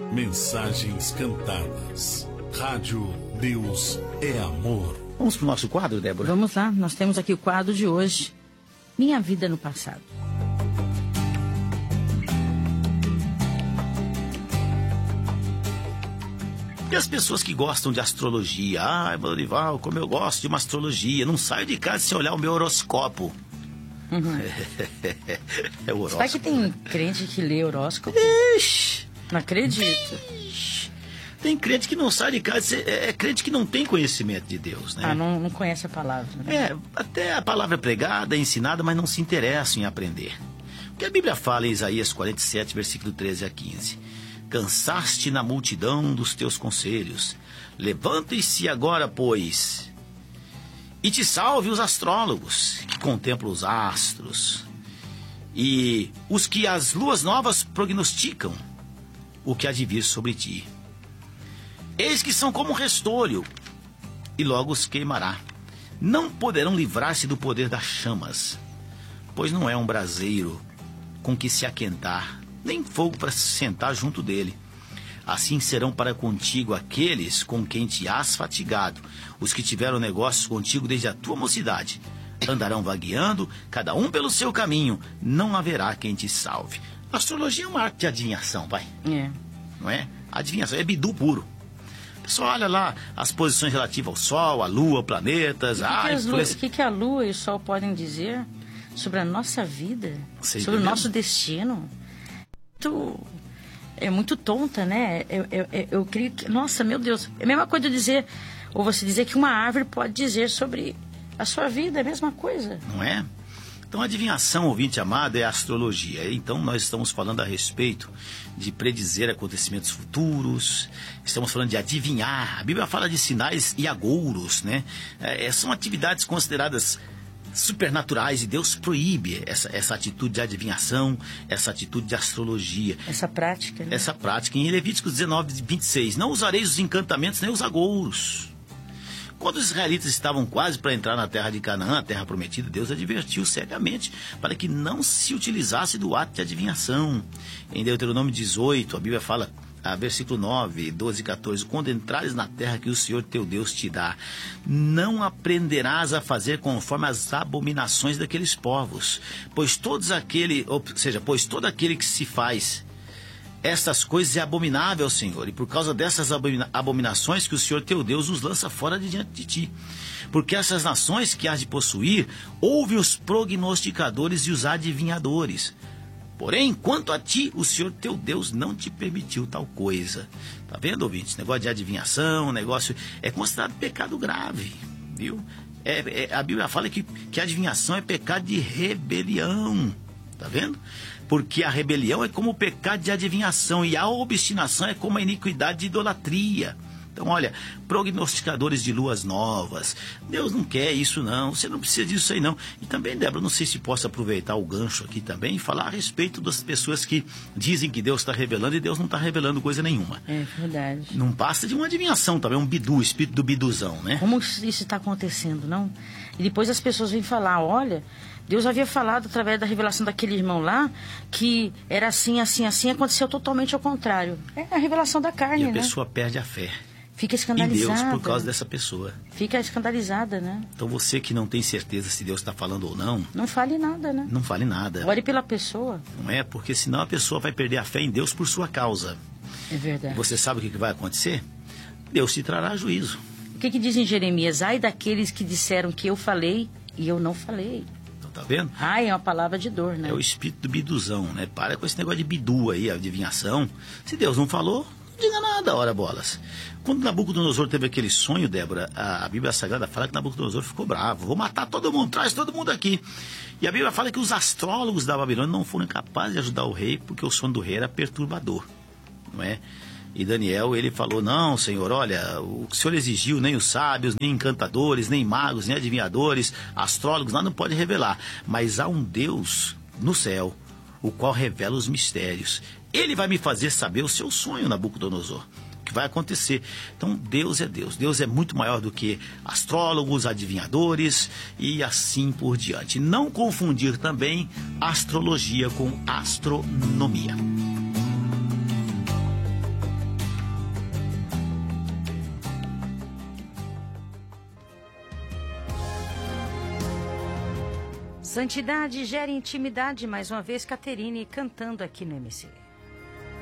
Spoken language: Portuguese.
Mensagens cantadas. Rádio Deus é Amor. Vamos para o nosso quadro, Débora? Vamos lá, nós temos aqui o quadro de hoje. Minha vida no passado. E as pessoas que gostam de astrologia? Ai, Dorival, como eu gosto de uma astrologia. Não saio de casa sem olhar o meu horóscopo. Uhum. É o horóscopo. Sabe que tem crente que lê horóscopo? Ixi, Não acredito. tem crente que não sai de casa. É crente que não tem conhecimento de Deus, né? Não conhece a palavra. Né? Até a palavra é pregada, é ensinada, mas não se interessa em aprender. O que a Bíblia fala em Isaías 47, versículo 13 a 15. Cansaste na multidão dos teus conselhos. Levante-se agora, pois, e te salve os astrólogos, que contemplam os astros, e os que as luas novas prognosticam o que há de vir sobre ti. Eis que são como um restolho, e logo os queimará. Não poderão livrar-se do poder das chamas, pois não é um braseiro com que se aquentar, nem fogo para se sentar junto dele. Assim serão para contigo aqueles com quem te has fatigado, os que tiveram negócios contigo desde a tua mocidade. Andarão vagueando, cada um pelo seu caminho, não haverá quem te salve. A astrologia é uma arte de adivinhação, pai. Não é? Adivinhação, é bidu puro. Pessoal, olha lá as posições relativas ao Sol, à Lua, planetas. O que a Lua e o Sol podem dizer sobre a nossa vida, sobre o nosso destino? É muito tonta, né? Eu creio que... Nossa, meu Deus. É a mesma coisa de dizer... Ou você dizer que uma árvore pode dizer sobre a sua vida. É a mesma coisa. Não é? Então, a adivinhação, ouvinte amado, é a astrologia. Então, nós estamos falando a respeito de predizer acontecimentos futuros. Estamos falando de adivinhar. A Bíblia fala de sinais e agouros, né? São atividades consideradas supernaturais, e Deus proíbe essa atitude de adivinhação, essa atitude de astrologia. Essa prática, né? Essa prática. Em Levíticos 19, 26, não usareis os encantamentos nem os agouros. Quando os israelitas estavam quase para entrar na terra de Canaã, a terra prometida, Deus advertiu seriamente para que não se utilizasse do ato de adivinhação. Em Deuteronômio 18, a Bíblia fala, versículo 9, 12 e 14, quando entrares na terra que o Senhor teu Deus te dá, não aprenderás a fazer conforme as abominações daqueles povos, pois todo aquele que se faz estas coisas é abominável ao Senhor, e por causa dessas abominações que o Senhor teu Deus os lança fora de diante de ti. Porque essas nações que hás de possuir, ouve os prognosticadores e os adivinhadores. Porém, quanto a ti, o Senhor teu Deus não te permitiu tal coisa. Tá vendo, ouvinte? Esse negócio de adivinhação, negócio é considerado pecado grave, viu? A Bíblia fala que a adivinhação é pecado de rebelião. Tá vendo? Porque a rebelião é como o pecado de adivinhação e a obstinação é como a iniquidade de idolatria. Então, olha, prognosticadores de luas novas, Deus não quer isso não, você não precisa disso aí não. E também, Débora, não sei se posso aproveitar o gancho aqui também e falar a respeito das pessoas que dizem que Deus está revelando e Deus não está revelando coisa nenhuma. É verdade. Não passa de uma adivinhação também, um bidu, espírito do biduzão, né? Como isso está acontecendo, não? E depois as pessoas vêm falar, olha, Deus havia falado através da revelação daquele irmão lá que era assim, assim, assim, aconteceu totalmente ao contrário. É a revelação da carne, né? E a pessoa perde a fé. Fica escandalizada. E Deus por causa dessa pessoa. Fica escandalizada, né? Então você que não tem certeza se Deus está falando ou não... Não fale nada, né? Não fale nada. Ore pela pessoa. Não é? Porque senão a pessoa vai perder a fé em Deus por sua causa. É verdade. E você sabe o que vai acontecer? Deus te trará juízo. O que diz em Jeremias? Ai daqueles que disseram que eu falei e eu não falei. Então, tá vendo? Ai, é uma palavra de dor, né? É o espírito do biduzão, né? Para com esse negócio de bidu aí, adivinhação. Se Deus não falou... Não diga nada, ora bolas. Quando Nabucodonosor teve aquele sonho, Débora, a Bíblia Sagrada fala que Nabucodonosor ficou bravo. Vou matar todo mundo, traz todo mundo aqui. E a Bíblia fala que os astrólogos da Babilônia não foram capazes de ajudar o rei, porque o sonho do rei era perturbador, não é? E Daniel, ele falou, não, Senhor, olha, o Senhor exigiu, nem os sábios, nem encantadores, nem magos, nem adivinhadores, astrólogos, nada não pode revelar. Mas há um Deus no céu, o qual revela os mistérios. Ele vai me fazer saber o seu sonho, Nabucodonosor, o que vai acontecer. Então, Deus é Deus. Deus é muito maior do que astrólogos, adivinhadores e assim por diante. Não confundir também astrologia com astronomia. Santidade gera intimidade, mais uma vez, Caterine cantando aqui no MC.